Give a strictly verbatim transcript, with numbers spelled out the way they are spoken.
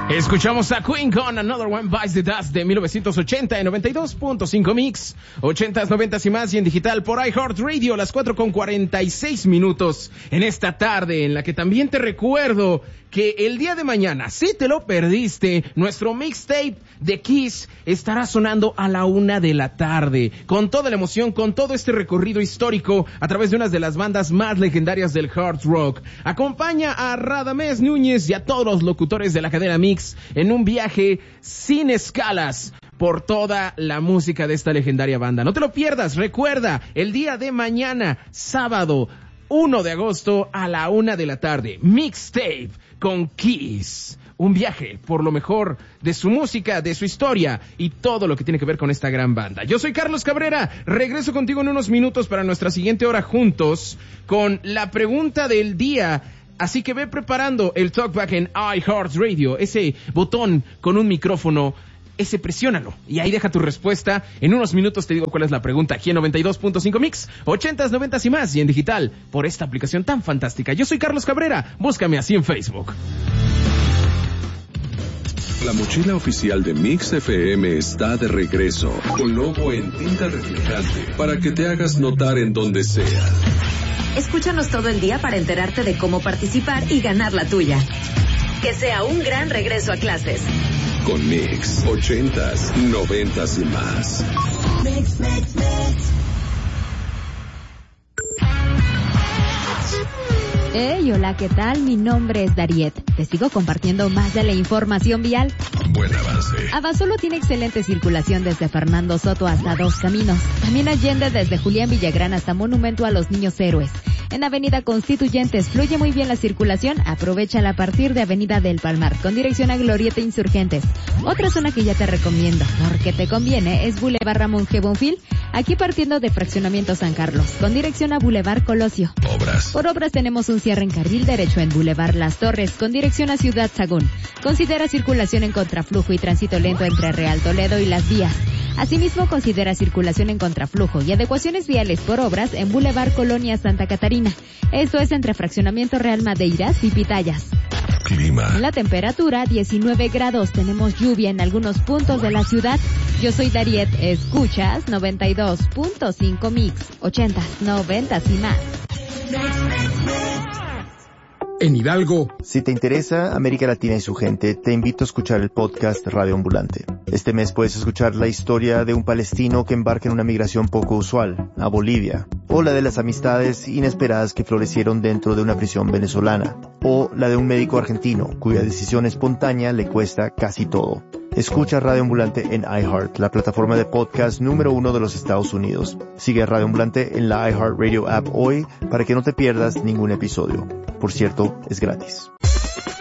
Escuchamos a Queen con Another One Bites the Dust de mil novecientos ochenta en noventa y dos punto cinco Mix, ochentas, noventas y más, y en digital por iHeartRadio, las cuatro con cuarenta y seis minutos en esta tarde, en la que también te recuerdo que el día de mañana, si te lo perdiste, nuestro mixtape de Kiss estará sonando a la una de la tarde, con toda la emoción, con todo este recorrido histórico a través de una de las bandas más legendarias del hard rock. Acompaña a Radamés Núñez y a todos los locutores de la cadena Mix en un viaje sin escalas por toda la música de esta legendaria banda. No te lo pierdas, recuerda, el día de mañana, sábado uno de agosto a la una de la tarde, mixtape con Kiss. Un viaje por lo mejor de su música, de su historia y todo lo que tiene que ver con esta gran banda. Yo soy Carlos Cabrera, regreso contigo en unos minutos para nuestra siguiente hora juntos con la pregunta del día. Así que ve preparando el Talkback en iHeartRadio, ese botón con un micrófono, ese presiónalo y ahí deja tu respuesta. En unos minutos te digo cuál es la pregunta aquí en noventa y dos punto cinco Mix, ochentas, noventas y más, y en digital por esta aplicación tan fantástica. Yo soy Carlos Cabrera, búscame así en Facebook. La mochila oficial de Mix F M está de regreso, con logo en tinta reflejante, para que te hagas notar en donde sea. Escúchanos todo el día para enterarte de cómo participar y ganar la tuya. Que sea un gran regreso a clases. Con Mix, ochentas, noventas y más. Mix, mix, mix. Hey, hola, ¿qué tal? Mi nombre es Dariet. Te sigo compartiendo más de la información vial. Buen avance. Abasolo tiene excelente circulación desde Fernando Soto hasta Dos Caminos. También Allende desde Julián Villagrán hasta Monumento a los Niños Héroes. En Avenida Constituyentes fluye muy bien la circulación, aprovechala a partir de Avenida del Palmar, con dirección a Glorieta Insurgentes. Otra zona que ya te recomiendo, porque te conviene, es Boulevard Ramón G. Bonfil, aquí partiendo de Fraccionamiento San Carlos, con dirección a Boulevard Colosio. Obras. Por obras tenemos un cierre en carril derecho en Boulevard Las Torres, con dirección a Ciudad Sagún. Considera circulación en contraflujo y tránsito lento entre Real Toledo y Las Vías. Asimismo, considera circulación en contraflujo y adecuaciones viales por obras en Boulevard Colonia Santa Catarina. Esto es entre Fraccionamiento Real Madeiras y Pitayas. Clima. La temperatura, diecinueve grados. Tenemos lluvia en algunos puntos de la ciudad. Yo soy Dariet. Escuchas noventa y dos punto cinco Mix, ochentas, noventas y más. En Hidalgo. Si te interesa América Latina y su gente, te invito a escuchar el podcast Radio Ambulante. Este mes puedes escuchar la historia de un palestino que embarca en una migración poco usual, a Bolivia, o la de las amistades inesperadas que florecieron dentro de una prisión venezolana, o la de un médico argentino cuya decisión espontánea le cuesta casi todo. Escucha Radio Ambulante en iHeart, la plataforma de podcast número uno de los Estados Unidos. Sigue a Radio Ambulante en la iHeartRadio app hoy para que no te pierdas ningún episodio. Por cierto, es gratis.